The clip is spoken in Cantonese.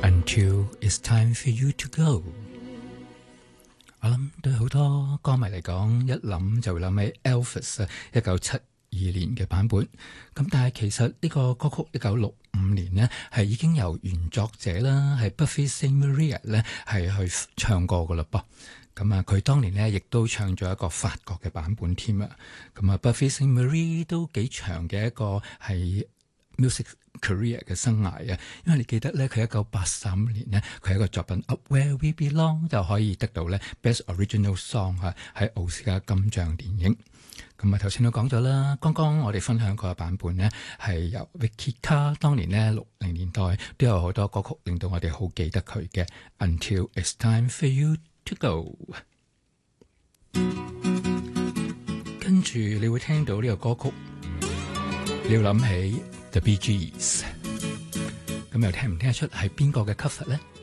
Until it's time for you to go。我諗對好多歌迷嚟講，一諗就會諗起 Elvis 1972年嘅版本。咁但係其實呢個歌曲1965年呢係已經由原作者啦，係 Buffy Sainte-Marie 咧係去唱過噶啦噃。咁啊，佢當年呢亦都唱咗一個法國嘅版本添啊。咁啊 Buffy Sainte-Marie 都幾長嘅一個係 music career 嘅生涯啊，因為你記得咧，佢1983年呢，佢係一個作品 Up Where We Belong 就可以得到咧 Best Original Song 喺奧斯卡金像電影。咁啊，頭先都講咗啦，剛剛我哋分享過嘅版本呢，係由 Vicky Carr 當年呢60年代都有好多歌曲令到我哋好記得佢嘅 Until It's Time For You To Go。跟住你會聽到呢個歌曲，你要諗起The Bee Gees，咁又聽唔聽得出係邊個嘅 cover 呢？